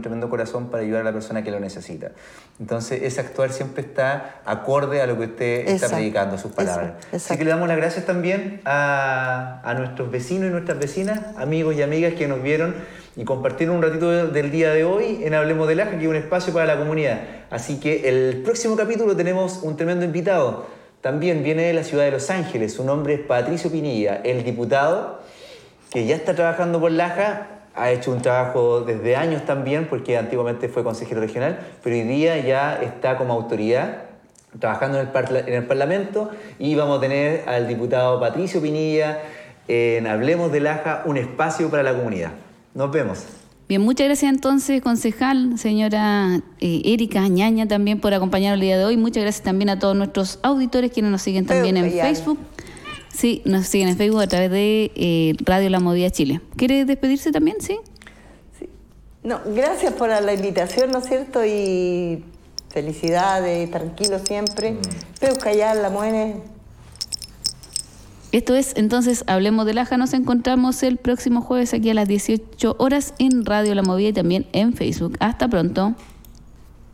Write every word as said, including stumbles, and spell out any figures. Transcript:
tremendo corazón para ayudar a la persona que lo necesita. Entonces, ese actuar siempre está acorde a lo que usted está Exacto. predicando, sus palabras. Eso, Así que le damos las gracias también a, a nuestros vecinos y nuestras vecinas, amigos y amigas que nos vieron y compartieron un ratito de, del día de hoy en Hablemos de Laja, que es un espacio para la comunidad. Así que el próximo capítulo tenemos un tremendo invitado. También viene de la ciudad de Los Ángeles. Su nombre es Patricio Pinilla, el diputado que ya está trabajando por Laja. Ha hecho un trabajo desde años también, porque antiguamente fue consejero regional, pero hoy día ya está como autoridad trabajando en el, parla- en el Parlamento, y vamos a tener al diputado Patricio Pinilla en Hablemos de Laja, un espacio para la comunidad. Nos vemos. Bien, muchas gracias entonces, concejal, señora eh, Erika Ñaña, también por acompañarnos el día de hoy. Muchas gracias también a todos nuestros auditores quienes nos siguen también en Facebook. Sí, nos siguen en Facebook a través de eh, Radio La Movida Chile. ¿Quiere despedirse también? Sí. Sí. No, gracias por la invitación, ¿no es cierto? Y felicidades, tranquilo siempre. Mm. Pero callar la muere. Esto es, entonces, Hablemos de Laja. Nos encontramos el próximo jueves aquí a las dieciocho horas en Radio La Movida y también en Facebook. Hasta pronto.